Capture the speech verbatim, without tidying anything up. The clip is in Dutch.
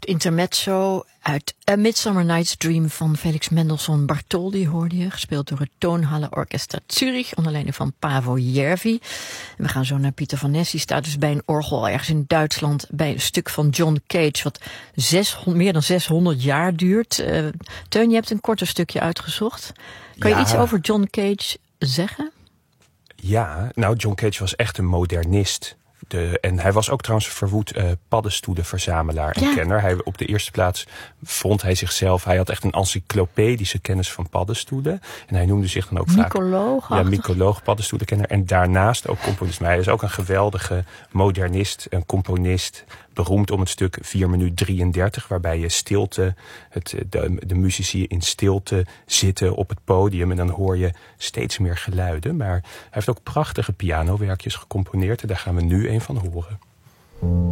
intermezzo uit A Midsummer Night's Dream van Felix Mendelssohn Bartholdy hoorde je, gespeeld door het Toonhalle Orchestra Zurich onder leiding van Paavo Järvi. En we gaan zo naar Pieter van Nes, die staat dus bij een orgel ergens in Duitsland bij een stuk van John Cage wat zeshonderd, meer dan zeshonderd jaar duurt. Uh, Teun, je hebt een korter stukje uitgezocht. Kan ja. je iets over John Cage zeggen? Ja, nou John Cage was echt een modernist. De, en hij was ook trouwens verwoed uh, paddenstoelenverzamelaar en ja. kenner. Hij, op de eerste plaats vond hij zichzelf... Hij had echt een encyclopedische kennis van paddenstoelen. En hij noemde zich dan ook mycoloog, vaak... Ja, mycoloog, paddenstoelenkenner. En daarnaast ook componist. Maar hij is ook een geweldige modernist, een componist. Beroemd om het stuk vier minuut drieëndertig... waarbij je stilte, het, de, de muzici in stilte zitten op het podium. En dan hoor je steeds meer geluiden. Maar hij heeft ook prachtige pianowerkjes gecomponeerd. En daar gaan we nu een van horen.